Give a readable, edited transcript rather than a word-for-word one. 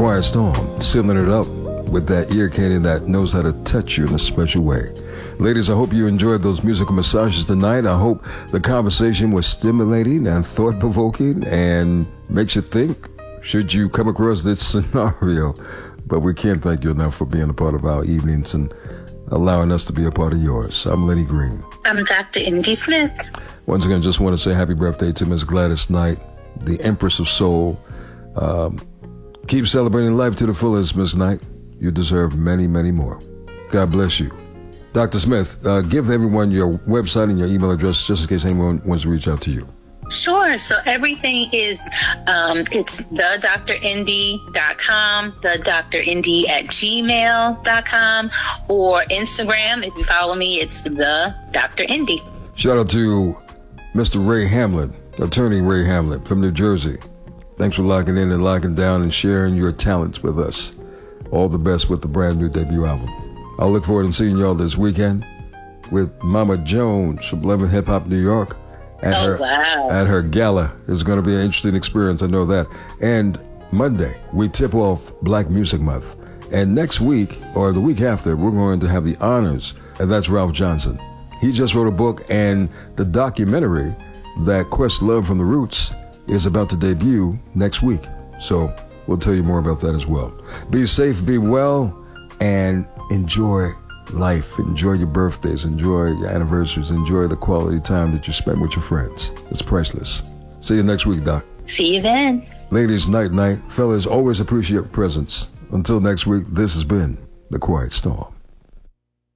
Quiet Storm, sealing it up with that ear candy that knows how to touch you in a special way. Ladies, I hope you enjoyed those musical massages tonight. I hope the conversation was stimulating and thought-provoking and makes you think, should you come across this scenario. But we can't thank you enough for being a part of our evenings and allowing us to be a part of yours. I'm Lenny Green. I'm Dr. Indy Smith. Once again, just want to say happy birthday to Ms. Gladys Knight, the Empress of Soul. Keep celebrating life to the fullest, Ms. Knight. You deserve many, many more. God bless you. Dr. Smith, give everyone your website and your email address just in case anyone wants to reach out to you. Sure. So everything is, it's thedrindy.com, thedrindy@gmail.com, or Instagram. If you follow me, it's the Dr. Indy. Shout out to Mr. Ray Hamlin, attorney Ray Hamlin from New Jersey. Thanks for locking in and locking down and sharing your talents with us. All the best with the brand new debut album. I'll look forward to seeing y'all this weekend with Mama Jones from Love and Hip Hop New York at her gala. It's going to be an interesting experience, I know that. And Monday, we tip off Black Music Month. And next week, or the week after, we're going to have the honors, and that's Ralph Johnson. He just wrote a book, and the documentary that Questlove from the Roots is about to debut next week. So we'll tell you more about that as well. Be safe, be well, and enjoy life. Enjoy your birthdays, enjoy your anniversaries, enjoy the quality time that you spend with your friends. It's priceless. See you next week, Doc. See you then. Ladies, night, night. Fellas, always appreciate your presence. Until next week, this has been The Quiet Storm.